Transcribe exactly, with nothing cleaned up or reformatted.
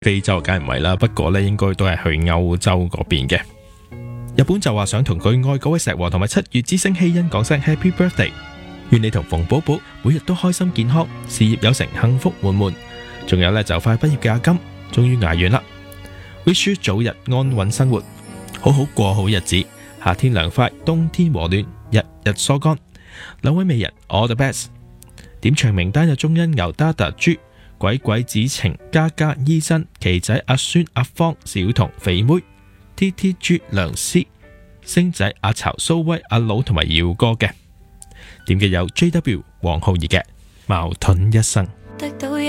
非洲梗係唔係啦，不過呢應該都係去歐洲嗰邊嘅。日本就話想同佢愛嗰位石王同埋七月之星希恩講聲 Happy Birthday， 願你同馮寶寶每日都開心健康，事業有成，幸福滿滿。仲有呢就快畢業嘅阿金，終於捱完啦 ，wish you 早日安穩生活，好好過好日子。夏天涼快，冬天和暖，日日疏乾。兩位美人 all the best。點唱名單有鍾欣牛、Dada、豬、鬼鬼子晴、嘉嘉、醫生、奇仔、阿孫、阿芳、小童、肥妹、T T 豬、梁思、星仔、阿巢、蘇威、阿佬同埋耀哥嘅。點嘅有 J W 黃浩兒嘅矛盾一生。